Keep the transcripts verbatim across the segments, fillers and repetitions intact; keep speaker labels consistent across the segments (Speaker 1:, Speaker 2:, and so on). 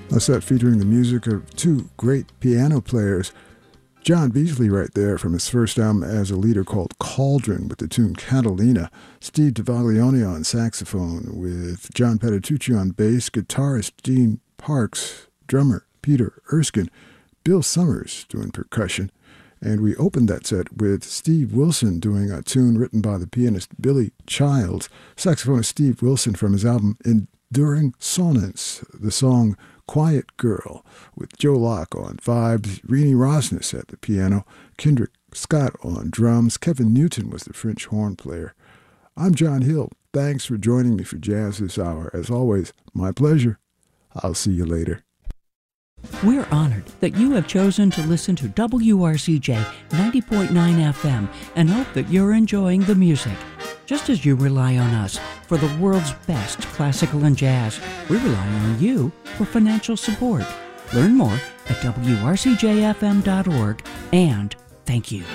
Speaker 1: A set featuring the music of two great piano players. John Beasley right there from his first album as a leader called Cauldron with the tune Catalina. Steve DeVaglione on saxophone with John Petitucci on bass, guitarist Dean Parks, drummer Peter Erskine, Bill Summers doing percussion. And we opened that set with Steve Wilson doing a tune written by the pianist Billy Childs, saxophonist Steve Wilson from his album Enduring Sonance, the song Quiet Girl, with Joe Locke on vibes, Renee Rosnes at the piano, Kendrick Scott on drums, Kevin Newton was the French horn player. I'm John Hill. Thanks for joining me for Jazz This Hour. As always, my pleasure. I'll see you later.
Speaker 2: We're honored that you have chosen to listen to W R C J ninety point nine F M and hope that you're enjoying the music. Just as you rely on us for the world's best classical and jazz, we rely on you for financial support. Learn more at W R C J F M dot org, and thank you.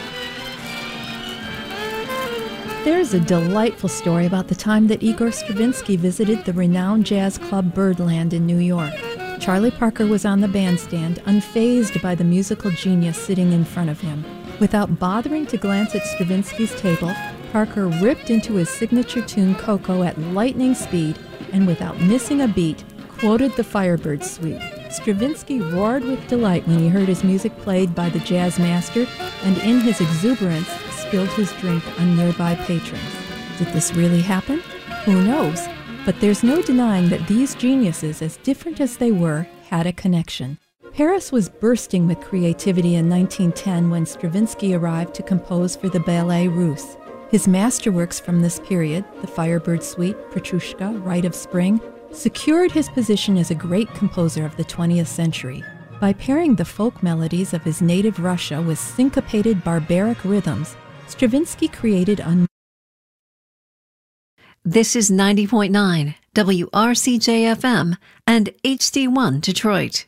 Speaker 3: There's a delightful story about the time that Igor Stravinsky visited the renowned jazz club Birdland in New York. Charlie Parker was on the bandstand, unfazed by the musical genius sitting in front of him. Without bothering to glance at Stravinsky's table, Parker ripped into his signature tune Coco at lightning speed and without missing a beat, quoted the Firebird Suite. Stravinsky roared with delight when he heard his music played by the jazz master and in his exuberance spilled his drink on nearby patrons. Did this really happen? Who knows? But there's no denying that these geniuses, as different as they were, had a connection. Paris was bursting with creativity in nineteen ten when Stravinsky arrived to compose for the Ballet Russe. His masterworks from this period, the Firebird Suite, Petrushka, Rite of Spring, secured his position as a great composer of the twentieth century. By pairing the folk melodies of his native Russia with syncopated barbaric rhythms, Stravinsky created un-
Speaker 4: This is ninety point nine W R C J F M and H D one Detroit.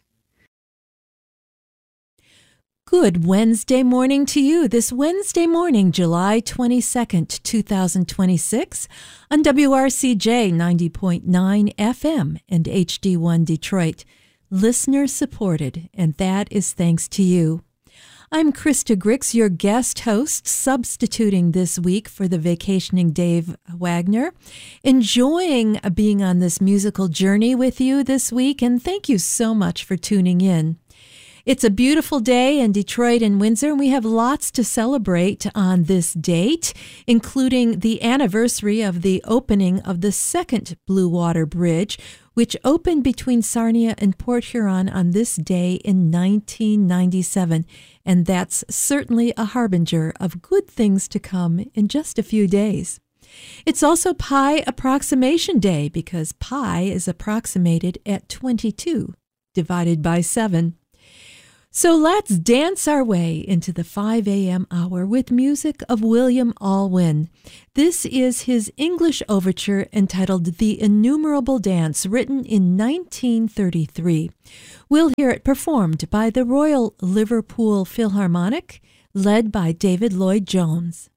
Speaker 3: Good Wednesday morning to you. This Wednesday morning, July twenty-second, twenty twenty-six, on W R C J ninety point nine F M and H D one Detroit. Listener supported, and that is thanks to you. I'm Krista Grix, your guest host, substituting this week for the vacationing Dave Wagner. Enjoying being on this musical journey with you this week, and thank you so much for tuning in. It's a beautiful day in Detroit and Windsor, and we have lots to celebrate on this date, including the anniversary of the opening of the second Blue Water Bridge, which opened between Sarnia and Port Huron on this day in nineteen ninety-seven. And that's certainly a harbinger of good things to come in just a few days. It's also Pi Approximation Day because pi is approximated at twenty-two divided by seven. So let's dance our way into the five a.m. hour with music of William Alwyn. This is his English overture entitled The Innumerable Dance, written in nineteen thirty-three. We'll hear it performed by the Royal Liverpool Philharmonic, led by David Lloyd-Jones.